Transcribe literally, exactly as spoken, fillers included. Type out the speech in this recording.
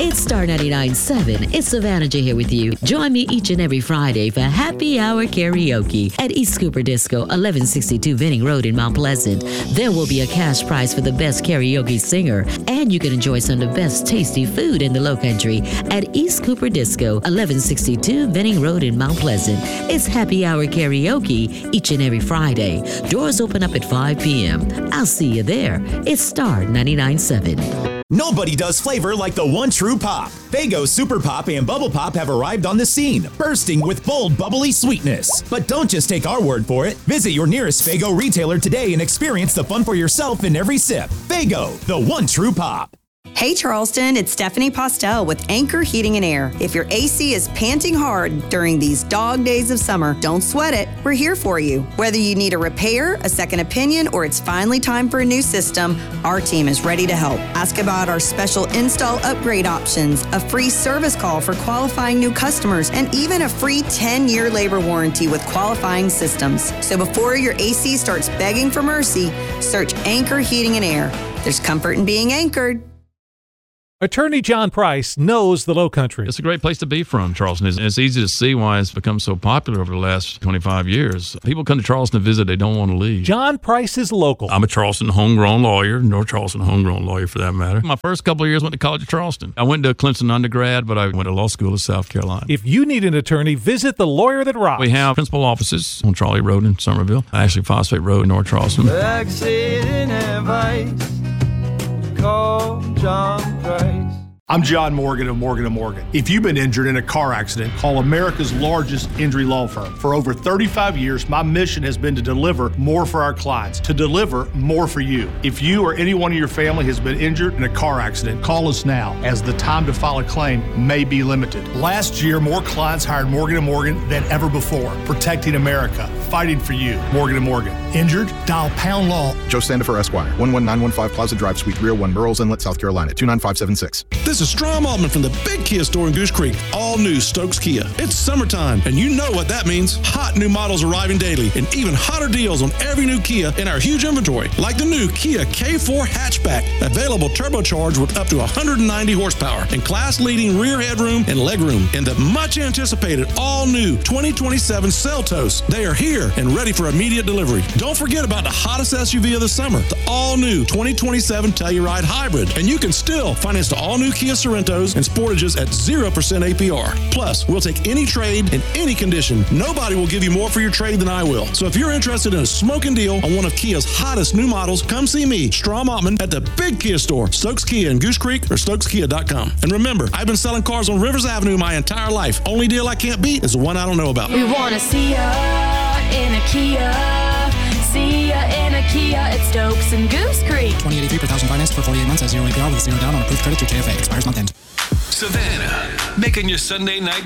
It's Star ninety-nine point seven. It's Savannah J here with you. Join me each and every Friday for Happy Hour Karaoke at East Cooper Disco, eleven sixty-two Venning Road in Mount Pleasant. There will be a cash prize for the best karaoke singer, and you can enjoy some of the best tasty food in the Lowcountry at East Cooper Disco, eleven sixty-two Venning Road in Mount Pleasant. It's Happy Hour Karaoke each and every Friday. Doors open up at five p.m. I'll see you there. It's Star ninety-nine point seven. Nobody does flavor like the one true pop. Faygo Super Pop and Bubble Pop have arrived on the scene, bursting with bold, bubbly sweetness. But don't just take our word for it. Visit your nearest Faygo retailer today and experience the fun for yourself in every sip. Faygo, the one true pop. Hey Charleston, it's Stephanie Postel with Anchor Heating and Air. If your A C is panting hard during these dog days of summer, don't sweat it. We're here for you. Whether you need a repair, a second opinion, or it's finally time for a new system, our team is ready to help. Ask about our special install upgrade options, a free service call for qualifying new customers, and even a free ten-year labor warranty with qualifying systems. So before your A C starts begging for mercy, search Anchor Heating and Air. There's comfort in being anchored. Attorney John Price knows the Lowcountry. It's a great place to be from, Charleston. It's, it's easy to see why it's become so popular over the last twenty-five years. People come to Charleston to visit. They don't want to leave. John Price is local. I'm a Charleston homegrown lawyer, North Charleston homegrown lawyer for that matter. My first couple of years went to college at Charleston. I went to Clemson undergrad, but I went to law school in South Carolina. If you need an attorney, visit the Lawyer That Rocks. We have principal offices on Charlie Road in Somerville, actually Phosphate Road in North Charleston. Accident advice, call John Price. I'm John Morgan of Morgan and Morgan. If you've been injured in a car accident, call America's largest injury law firm. For over thirty-five years, my mission has been to deliver more for our clients, to deliver more for you. If you or anyone in your family has been injured in a car accident, call us now, as the time to file a claim may be limited. Last year, more clients hired Morgan and Morgan than ever before, protecting America, fighting for you. Morgan and Morgan. Injured? Dial pound law. Joe Standifer, Esquire, one one nine one five Plaza Drive, Suite three oh one, Burroughs Inlet, South Carolina, two nine five seven six. This is Strom Altman from the Big Kia store in Goose Creek. All new Stokes Kia. It's summertime, and you know what that means. Hot new models arriving daily, and even hotter deals on every new Kia in our huge inventory. Like the new Kia K four hatchback, available turbocharged with up to one hundred ninety horsepower and class-leading rear headroom and legroom. And the much-anticipated all-new twenty twenty-seven Seltos. They are here and ready for immediate delivery. Don't forget about the hottest S U V of the summer, the all-new twenty twenty-seven Telluride Hybrid. And you can still finance the all-new Kia Sorrentos and Sportages at zero percent A P R. Plus, we'll take any trade in any condition. Nobody will give you more for your trade than I will. So if you're interested in a smoking deal on one of Kia's hottest new models, come see me, Strom Altman, at the Big Kia store, Stokes Kia in Goose Creek or Stokes Kia dot com. And remember, I've been selling cars on Rivers Avenue my entire life. Only deal I can't beat is the one I don't know about. We want to see ya in a Kia. See ya in a Kia at Stokes and Goose Creek. twenty eighty-three per thousand financed for forty-eight months at zero A P R with zero down on approved credit through K F A. Expires month end. Savannah, making your Sunday night